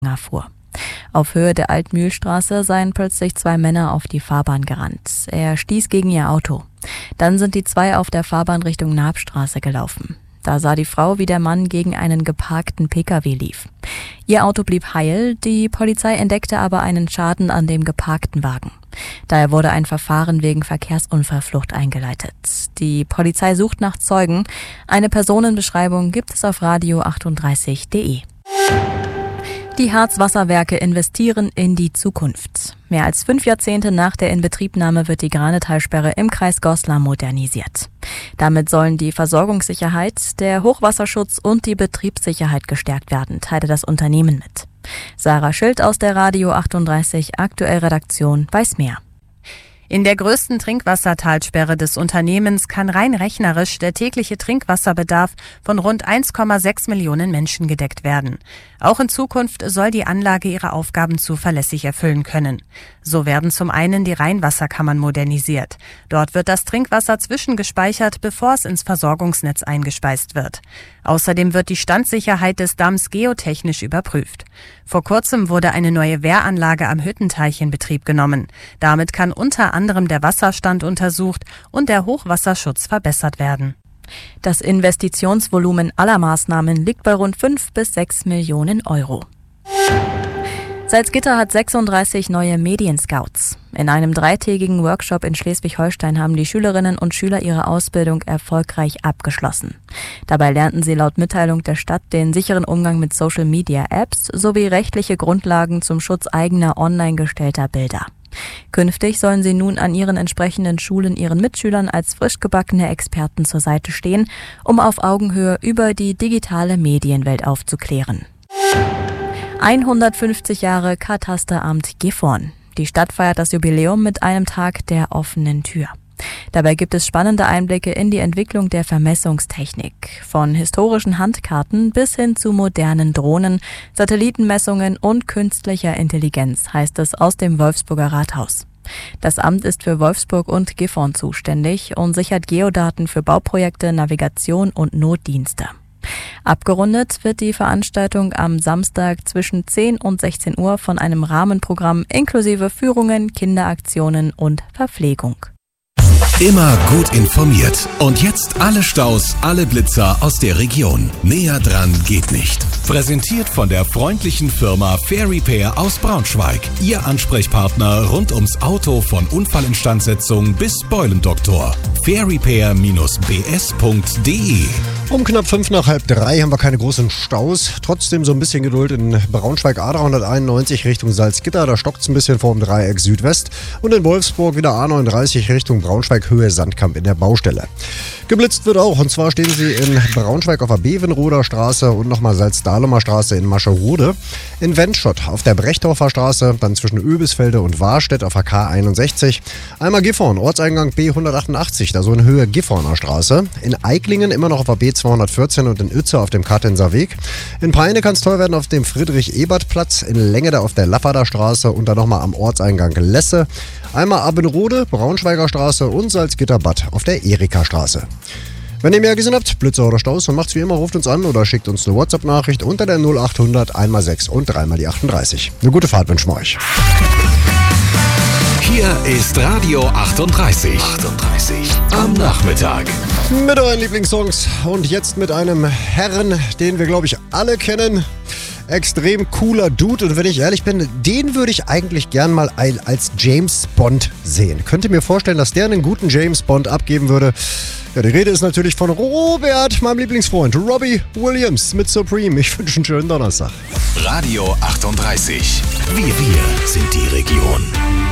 fuhr. Auf Höhe der Altmühlstraße seien plötzlich 2 Männer auf die Fahrbahn gerannt. Er stieß gegen ihr Auto. Dann sind die 2 auf der Fahrbahn Richtung Naabstraße gelaufen. Da sah die Frau, wie der Mann gegen einen geparkten Pkw lief. Ihr Auto blieb heil, die Polizei entdeckte aber einen Schaden an dem geparkten Wagen. Daher wurde ein Verfahren wegen Verkehrsunfallflucht eingeleitet. Die Polizei sucht nach Zeugen. Eine Personenbeschreibung gibt es auf radio38.de. Die Harzwasserwerke investieren in die Zukunft. Mehr als 5 Jahrzehnte nach der Inbetriebnahme wird die Granetalsperre im Kreis Goslar modernisiert. Damit sollen die Versorgungssicherheit, der Hochwasserschutz und die Betriebssicherheit gestärkt werden, teilte das Unternehmen mit. Sarah Schild aus der Radio 38 Aktuell-Redaktion weiß mehr. In der größten Trinkwassertalsperre des Unternehmens kann rein rechnerisch der tägliche Trinkwasserbedarf von rund 1,6 Millionen Menschen gedeckt werden. Auch in Zukunft soll die Anlage ihre Aufgaben zuverlässig erfüllen können. So werden zum einen die Rheinwasserkammern modernisiert. Dort wird das Trinkwasser zwischengespeichert, bevor es ins Versorgungsnetz eingespeist wird. Außerdem wird die Standsicherheit des Damms geotechnisch überprüft. Vor kurzem wurde eine neue Wehranlage am Hüttenteich in Betrieb genommen. Damit kann unter anderem der Wasserstand untersucht und der Hochwasserschutz verbessert werden. Das Investitionsvolumen aller Maßnahmen liegt bei rund 5 bis 6 Millionen Euro. Salzgitter hat 36 neue Medienscouts. In einem 3-tägigen Workshop in Schleswig-Holstein haben die Schülerinnen und Schüler ihre Ausbildung erfolgreich abgeschlossen. Dabei lernten sie laut Mitteilung der Stadt den sicheren Umgang mit Social-Media-Apps sowie rechtliche Grundlagen zum Schutz eigener online gestellter Bilder. Künftig sollen sie nun an ihren entsprechenden Schulen ihren Mitschülern als frisch gebackene Experten zur Seite stehen, um auf Augenhöhe über die digitale Medienwelt aufzuklären. 150 Jahre Katasteramt Gifhorn. Die Stadt feiert das Jubiläum mit einem Tag der offenen Tür. Dabei gibt es spannende Einblicke in die Entwicklung der Vermessungstechnik. Von historischen Handkarten bis hin zu modernen Drohnen, Satellitenmessungen und künstlicher Intelligenz, heißt es aus dem Wolfsburger Rathaus. Das Amt ist für Wolfsburg und Gifhorn zuständig und sichert Geodaten für Bauprojekte, Navigation und Notdienste. Abgerundet wird die Veranstaltung am Samstag zwischen 10 und 16 Uhr von einem Rahmenprogramm inklusive Führungen, Kinderaktionen und Verpflegung. Immer gut informiert. Und jetzt alle Staus, alle Blitzer aus der Region. Näher dran geht nicht. Präsentiert von der freundlichen Firma Fair Repair aus Braunschweig. Ihr Ansprechpartner rund ums Auto von Unfallinstandsetzung bis Beulendoktor. fairrepair-bs.de. Um knapp 2:55 haben wir keine großen Staus. Trotzdem so ein bisschen Geduld in Braunschweig A391 Richtung Salzgitter. Da stockt es ein bisschen vor dem Dreieck Südwest. Und in Wolfsburg wieder A39 Richtung Braunschweig Höhe Sandkamp in der Baustelle. Geblitzt wird auch. Und zwar stehen sie in Braunschweig auf der Bevenroder Straße und nochmal Salzdahlemer Straße in Mascherode. In Wendschott auf der Brechdorfer Straße, dann zwischen Öbisfelde und Warstedt auf der K61. Einmal Gifhorn, Ortseingang B188, da so in Höhe Gifhorner Straße. In Eiklingen immer noch auf der B214 und in Uetze auf dem Kartenser Weg. In Peine kann es toll werden auf dem Friedrich-Ebert-Platz, in Lengede auf der Lafferder Straße und dann nochmal am Ortseingang Lesse. Einmal Abbenrode, Braunschweiger Straße und Salzgitterbad auf der Erika-Straße. Wenn ihr mehr gesehen habt, Blitzer oder Staus, dann macht's wie immer, ruft uns an oder schickt uns eine WhatsApp-Nachricht unter der 0800 1x6 und 3x38. Eine gute Fahrt wünschen wir euch. Hier ist Radio 38. Am Nachmittag. Mit euren Lieblingssongs und jetzt mit einem Herren, den wir, glaube ich, alle kennen. Extrem cooler Dude und wenn ich ehrlich bin, den würde ich eigentlich gern mal als James Bond sehen. Könnt ihr mir vorstellen, dass der einen guten James Bond abgeben würde? Ja, die Rede ist natürlich von Robert, meinem Lieblingsfreund, Robbie Williams mit Supreme. Ich wünsche einen schönen Donnerstag. Radio 38. Wir sind die Region.